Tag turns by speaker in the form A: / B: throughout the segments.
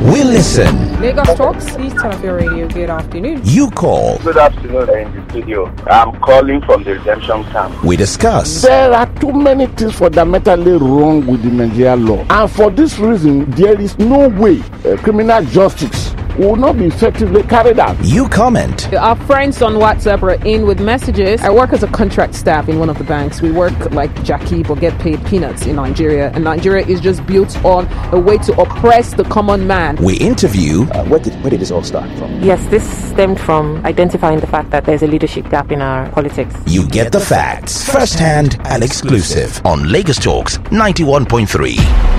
A: We listen.
B: Lagos Talks, please turn off your radio. Good afternoon.
A: You call.
C: Good afternoon in the studio. I'm calling from the redemption camp.
A: We discuss.
D: There are too many things fundamentally wrong with the Nigerian law. And for this reason, there is no way criminal justice will not be effectively carried out.
A: You comment.
B: Our friends on WhatsApp are in with messages. I work as a contract staff in one of the banks. We work like Jackie but get paid peanuts in Nigeria. And Nigeria is just built on a way to oppress the common man.
A: We interview.
E: Where did this all start from?
F: Yes, this stemmed from identifying the fact that there's a leadership gap in our politics.
A: You get the facts, first-hand and exclusive on Lagos Talks 91.3.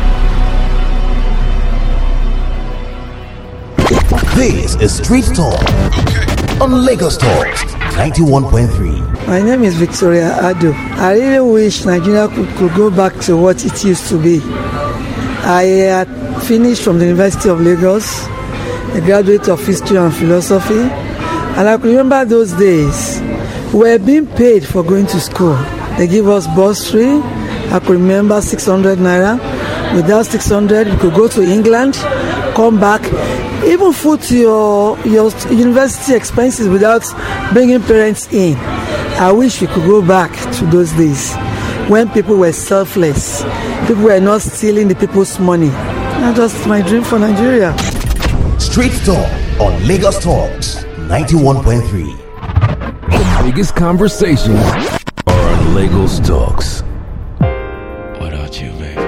A: This is Street Talk on Lagos Talks 91.3.
G: My name is Victoria Ado. I really wish Nigeria could go back to what it used to be. I had finished from the University of Lagos, a graduate of history and philosophy, and I could remember those days. We were being paid for going to school. They give us bursary. I could remember 600 naira. Without 600, we could go to England, come back, even food to your university expenses without bringing parents in. I wish we could go back to those days when people were selfless. People were not stealing the people's money. That's just my dream for Nigeria.
A: Street Talk on Lagos Talks 91.3.
H: The biggest conversations are on Lagos Talks.
I: What about you, baby?